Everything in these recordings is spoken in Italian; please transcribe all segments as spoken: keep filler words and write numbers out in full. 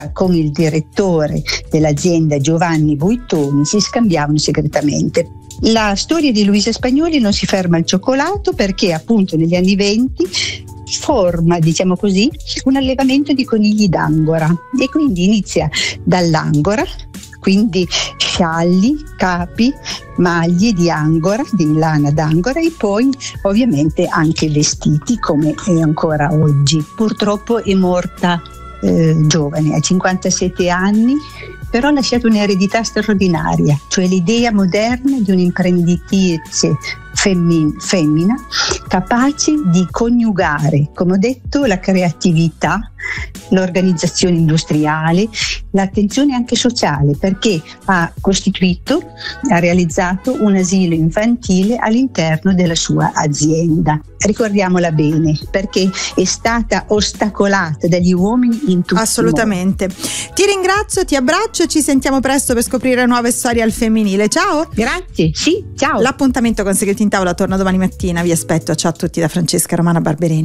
con il direttore dell'azienda Giovanni Buitoni si scambiavano segretamente. La storia di Luisa Spagnoli non si ferma al cioccolato, perché appunto negli anni venti forma, diciamo così, un allevamento di conigli d'Angora e quindi inizia dall'Angora, quindi scialli, capi, maglie di Angora, di lana d'Angora, e poi ovviamente anche vestiti, come è ancora oggi. Purtroppo è morta eh, giovane, a cinquantasette anni, però ha lasciato un'eredità straordinaria, cioè l'idea moderna di un'imprenditrice femmin- femmina capace di coniugare, come ho detto, la creatività, l'organizzazione industriale, l'attenzione anche sociale, perché ha costituito, ha realizzato un asilo infantile all'interno della sua azienda. Ricordiamola bene, perché è stata ostacolata dagli uomini in tutti Assolutamente. i modi. Ti ringrazio, ti abbraccio, ci sentiamo presto per scoprire nuove storie al femminile. Ciao. Grazie, sì, ciao. L'appuntamento con Segreti in Tavola torna domani mattina, vi aspetto. Ciao a tutti da Francesca Romana Barberini.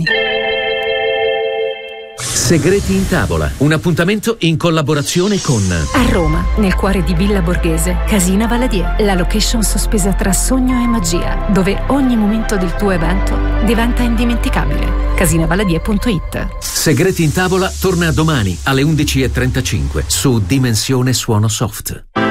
Segreti in Tavola, un appuntamento in collaborazione con A Roma, nel cuore di Villa Borghese, Casina Valadier, la location sospesa tra sogno e magia, dove ogni momento del tuo evento diventa indimenticabile. casina valadier punto it. Segreti in Tavola torna domani alle undici e trentacinque su Dimensione Suono Soft.